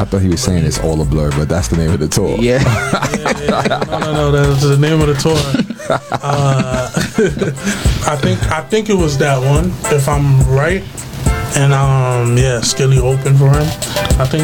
I thought he was saying it's all a blur, but that's the name of the tour. Yeah. No, that's the name of the tour. I think it was that one, if I'm right. And Skilly opened for him. I think